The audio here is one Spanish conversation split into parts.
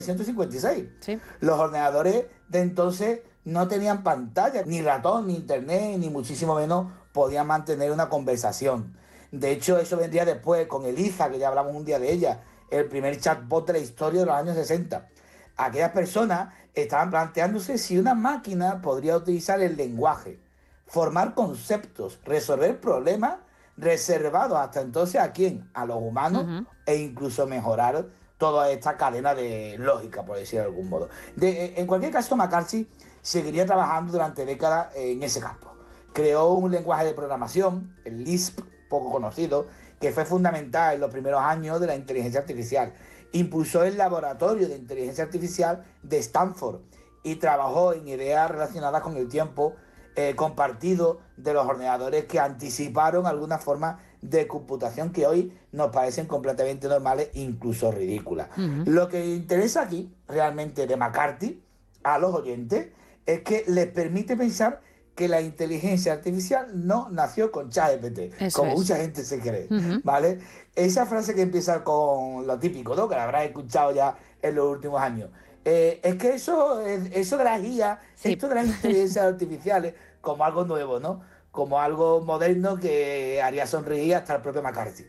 1956. Sí. Los ordenadores de entonces no tenían pantalla, ni ratón, ni internet, ni muchísimo menos podían mantener una conversación. De hecho, eso vendría después con Eliza, que ya hablamos un día de ella, el primer chatbot de la historia de los años 60. Aquellas personas estaban planteándose si una máquina podría utilizar el lenguaje, formar conceptos, resolver problemas reservados hasta entonces a quién, a los humanos, Ujú. e incluso mejorar toda esta cadena de lógica, por decir de algún modo. En cualquier caso, McCarthy seguiría trabajando durante décadas en ese campo. Creó un lenguaje de programación, el Lisp, poco conocido, que fue fundamental en los primeros años de la inteligencia artificial. Impulsó el laboratorio de inteligencia artificial de Stanford y trabajó en ideas relacionadas con el tiempo compartido de los ordenadores, que anticiparon algunas formas de computación que hoy nos parecen completamente normales, incluso ridículas. Ujú. Lo que interesa aquí realmente de McCarthy a los oyentes es que les permite pensar que la inteligencia artificial no nació con ChatGPT, Eso como es. mucha gente se cree, Ujú. ¿vale? Esa frase que empieza con lo típico, ¿no? Que la habrás escuchado ya en los últimos años. Es que eso de las IA, Sí. esto de las inteligencias artificiales, como algo nuevo, ¿no? Como algo moderno que haría sonreír hasta el propio McCarthy.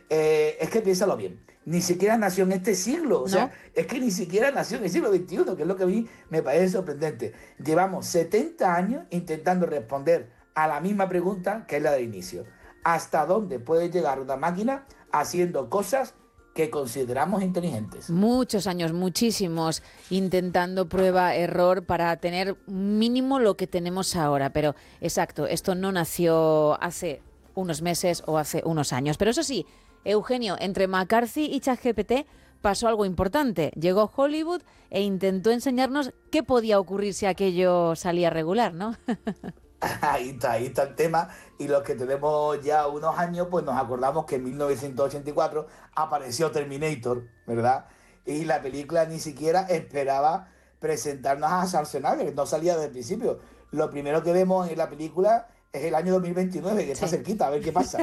Es que piénsalo bien, ni siquiera nació en este siglo, o sea, ¿No? es que ni siquiera nació en el siglo XXI, que es lo que a mí me parece sorprendente. Llevamos 70 años intentando responder a la misma pregunta que es la del inicio. ¿Hasta dónde puede llegar una máquina haciendo cosas que consideramos inteligentes? Muchos años, muchísimos, intentando prueba, error para tener mínimo lo que tenemos ahora. Pero exacto, esto no nació hace unos meses o hace unos años. Pero eso sí, Eugenio, entre McCarthy y ChatGPT pasó algo importante. Llegó Hollywood e intentó enseñarnos qué podía ocurrir si aquello salía regular, ¿no? Ahí está el tema. Y los que tenemos ya unos años, pues nos acordamos que en 1984 apareció Terminator, ¿verdad? Y la película ni siquiera esperaba presentarnos a Schwarzenegger, no salía desde el principio. Lo primero que vemos en la película es el año 2029, que está Sí. cerquita, a ver qué pasa.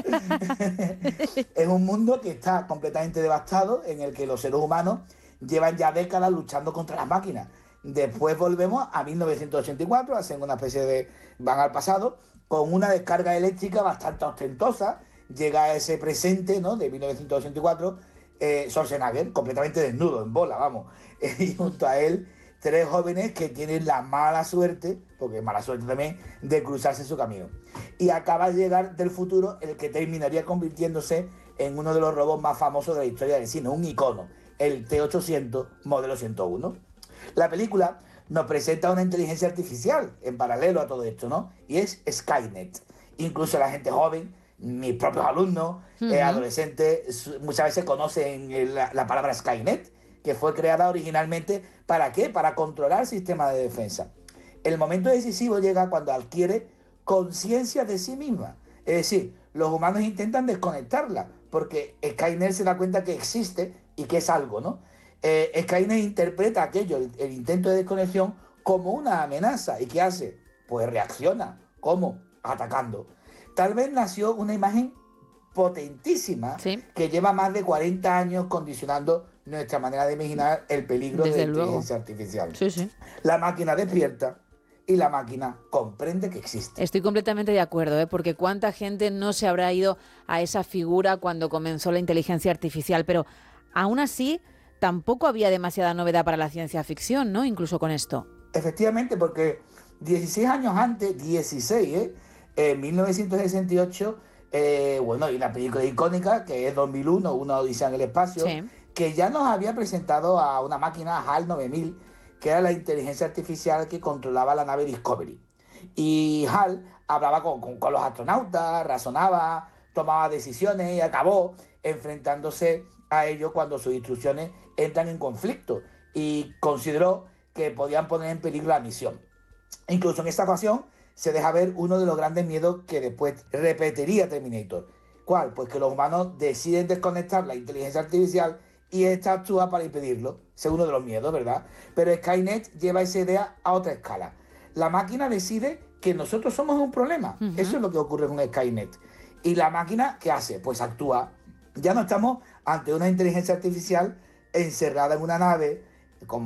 Es un mundo que está completamente devastado, en el que los seres humanos llevan ya décadas luchando contra las máquinas. Después volvemos a 1984, hacen una especie de... van al pasado, con una descarga eléctrica bastante ostentosa. Llega a ese presente, ¿no?, de 1984, Schwarzenegger, completamente desnudo, en bola, vamos. Y junto a él, tres jóvenes que tienen la mala suerte, porque es mala suerte también, de cruzarse su camino. Y acaba de llegar del futuro el que terminaría convirtiéndose en uno de los robots más famosos de la historia del cine, un icono, el T-800 modelo 101. La película nos presenta una inteligencia artificial en paralelo a todo esto, ¿no? Y es Skynet. Incluso la gente joven, mis propios alumnos, Ujú. adolescentes, muchas veces conocen la palabra Skynet, que fue creada originalmente ¿para qué? Para controlar sistemas de defensa. El momento decisivo llega cuando adquiere conciencia de sí misma. Es decir, los humanos intentan desconectarla, porque Skynet se da cuenta que existe y que es algo, ¿no? Skynet interpreta aquello, el intento de desconexión, como una amenaza. ¿Y qué hace? Pues reacciona. ¿Cómo? Atacando. Tal vez nació una imagen potentísima Sí, que lleva más de 40 años condicionando nuestra manera de imaginar el peligro de la desde luego. inteligencia artificial. Sí, sí. La máquina despierta y la máquina comprende que existe. Estoy completamente de acuerdo, ¿eh? Porque cuánta gente no se habrá ido a esa figura cuando comenzó la inteligencia artificial, pero aún así tampoco había demasiada novedad para la ciencia ficción, ¿no? Incluso con esto. Efectivamente, porque 16 años antes, 16, en 1968, bueno, hay una película icónica que es 2001, Una odisea en el espacio, Sí. que ya nos había presentado a una máquina HAL 9000, que era la inteligencia artificial que controlaba la nave Discovery. Y HAL hablaba con los astronautas, razonaba, tomaba decisiones y acabó enfrentándose a ellos cuando sus instrucciones entran en conflicto, y consideró que podían poner en peligro la misión. Incluso en esta ocasión se deja ver uno de los grandes miedos que después repetiría Terminator. ¿Cuál? Pues que los humanos deciden desconectar la inteligencia artificial y esta actúa para impedirlo. Ese es uno de los miedos, ¿verdad? Pero Skynet lleva esa idea a otra escala. La máquina decide que nosotros somos un problema. Eso Ujú. es lo que ocurre con Skynet. ¿Y la máquina qué hace? Pues actúa. Ya no estamos ante una inteligencia artificial encerrada en una nave